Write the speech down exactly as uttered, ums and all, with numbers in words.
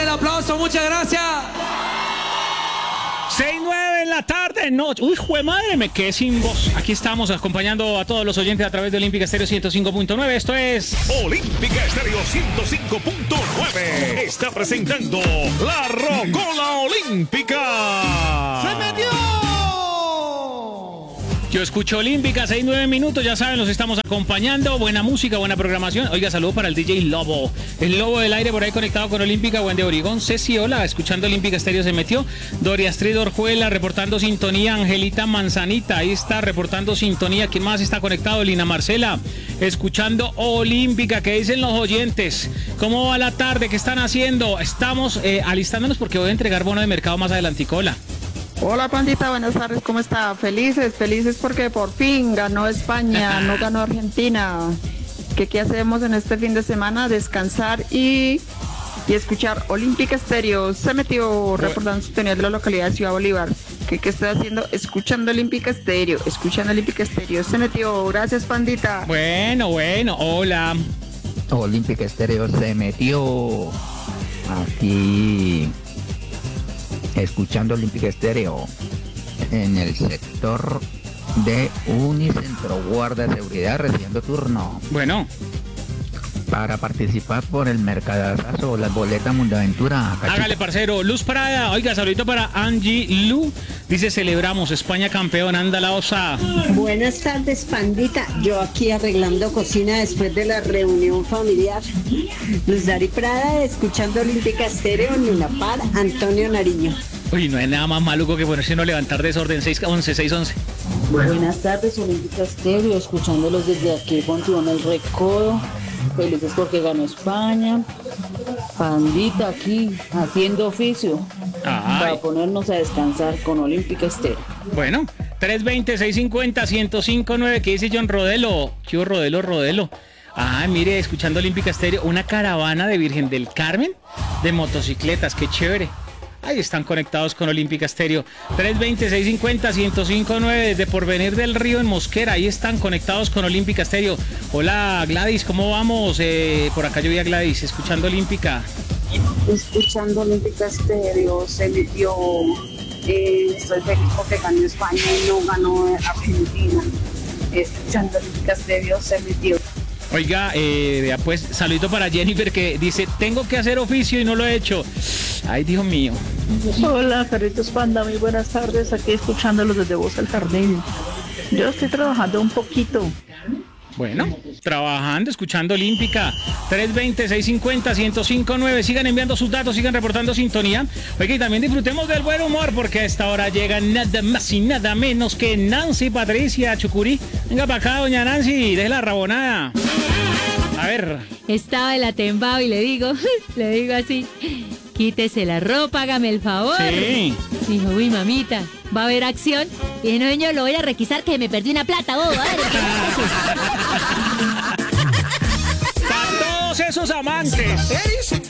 el aplauso, muchas gracias. seis nueve en la tarde, noche. Uy, jue madre, me quedé sin voz. Aquí estamos acompañando a todos los oyentes a través de Olímpica Estéreo ciento cinco punto nueve. Esto es Olímpica Estéreo ciento cinco punto nueve. Está presentando la Rocola Olímpica. ¡Se metió! Yo escucho Olímpica, seis nueve minutos, ya saben, los estamos acompañando. Buena música, buena programación. Oiga, saludo para el D J Lobo. El Lobo del Aire por ahí conectado con Olímpica, buen de Origón. Ceci, hola, escuchando Olímpica Estéreo se metió. Doria Astrid Orjuela reportando sintonía. Angelita Manzanita, ahí está reportando sintonía. ¿Quién más está conectado? Lina Marcela, escuchando Olímpica. ¿Qué dicen los oyentes? ¿Cómo va la tarde? ¿Qué están haciendo? Estamos eh, alistándonos porque voy a entregar bono de mercado más adelantico. Hola. Hola pandita, buenas tardes, ¿cómo está? Felices, felices porque por fin ganó España, no ganó Argentina. ¿Qué, qué hacemos en este fin de semana? Descansar y, y escuchar Olímpica Estéreo. Se metió reportando sintonía de la localidad de Ciudad Bolívar. ¿Qué, qué estoy haciendo? Escuchando Olímpica Estéreo, escuchando Olímpica Estéreo. Se metió, gracias pandita. Bueno, bueno, hola. Olímpica Estéreo se metió aquí. Escuchando Olímpica Estéreo en el sector de Unicentro, guarda de seguridad recibiendo turno. Bueno. Para participar por el mercadazo, las boletas Mundaventura. Hágale, parcero. Luz Prada, oiga, saludito para Angie Lu. Dice, celebramos España campeón, anda la osa. Buenas tardes, pandita. Yo aquí arreglando cocina después de la reunión familiar. Luz Dari Prada, escuchando Olímpica Estéreo en la par, Antonio Nariño. Uy, no hay nada más maluco que ponerse no levantar desorden. seis once, seis once. Buenas tardes, Olímpica Estéreo, escuchándolos desde aquí, Pontón el Recodo. Felices porque ganó España. Pandita aquí, haciendo oficio. Ay. Para ponernos a descansar con Olímpica Estéreo. Bueno, tres veinte, seiscientos cincuenta, ciento cinco punto nueve. ¿Qué dice John Rodelo? Chivo Rodelo, Rodelo. Ah, mire, escuchando Olímpica Estéreo, una caravana de Virgen del Carmen de motocicletas, qué chévere. Ahí están conectados con Olímpica Estéreo. tres veinte, seiscientos cincuenta, ciento cinco punto nueve desde Porvenir del Río en Mosquera. Ahí están conectados con Olímpica Estéreo. Hola Gladys, ¿cómo vamos? Eh, por acá yo vi a Gladys, escuchando Olímpica. Escuchando Olímpica Estéreo, se metió. Eh, estoy feliz porque ganó España y no ganó Argentina. Escuchando Olímpica Estéreo, se metió. Oiga, eh, pues saludito para Jennifer que dice, tengo que hacer oficio y no lo he hecho. Ay, Dios mío. Hola, perritos panda, muy buenas tardes. Aquí escuchándolos desde Voz al Jardín. Yo estoy trabajando un poquito. Bueno, trabajando, escuchando Olímpica. tres veinte, seiscientos cincuenta, ciento cinco punto nueve. Sigan enviando sus datos, sigan reportando sintonía. Oiga, y también disfrutemos del buen humor porque a esta hora llega nada más y nada menos que Nancy Patricia Chucurí. Venga para acá, doña Nancy, deje la rabonada. A ver. Estaba el atembado y le digo, le digo así, quítese la ropa, hágame el favor. Sí. Dijo, uy, mamita, ¿va a haber acción? Y no, yo lo voy a requisar que me perdí una plata, bobo. Para todos esos amantes